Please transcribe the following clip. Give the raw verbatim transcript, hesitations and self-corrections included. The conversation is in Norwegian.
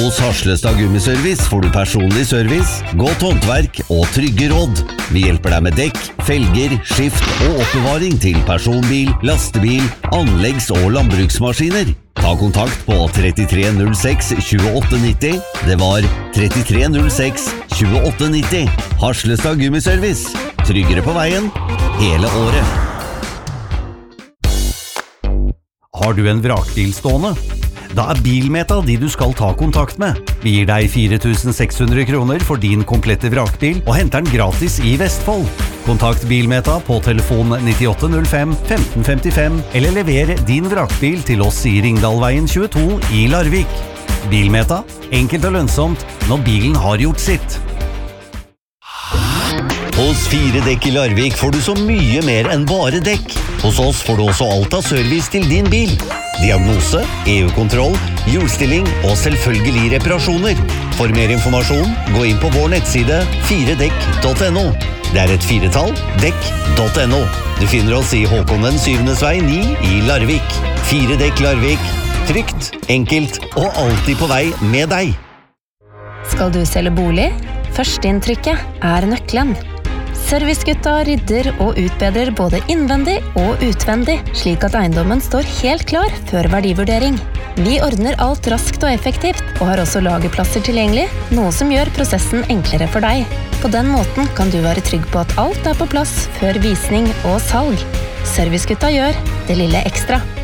Hos Harslestad Gummiservice får du personlig service, godt håndverk og trygge råd. Vi hjelper deg med dekk, felger, skift og oppbevaring til personbil, lastebil, anleggs- og landbruksmaskiner. Ta kontakt på trettitre null seks tjueåtte nitti. Det var trettitre null seks tjueåtte nitti. Harslestad Gummiservice. Tryggere på veien hele året. Har du en vrakbil stående? Da er Bilmeta de du skal ta kontakt med. Vi gir deg fire tusen seks hundre kroner for din komplette vrakbil og henter den gratis i Vestfold. Kontakt Bilmeta på telefon nittiåtte null fem femten femtifem eller lever din vrakbil til oss i Ringdalveien tjueto i Larvik. Bilmeta, enkelt og lønnsomt når bilen har gjort sitt. Hos Fire Dekk i Larvik får du så mye mer enn bare dekk. Hos oss får du også alt av service til din bil. Diagnose, E U-kontroll, hjulstilling og selvfølgelig reparasjoner. For mer informasjon, gå inn på vår nettside fire dekk punktum no. Det er et firetall, dekk punktum no. Du finner oss i Håkon den syvendes vei ni i Larvik. Fire Dekk Larvik. Trygt, enkelt og alltid på vei med deg. Skal du selge bolig? Førsteinntrykket er nøkkelen. Servicegutta rydder og utbedrer både innvendig og utvendig, slik at eiendommen står helt klar før verdivurdering. Vi ordner alt raskt og effektivt, og har også lagerplasser tilgjengelig, noe som gjør prosessen enklere for deg. På den måten kan du være trygg på at alt er på plass før visning og salg. Servicegutta gjør det lille ekstra.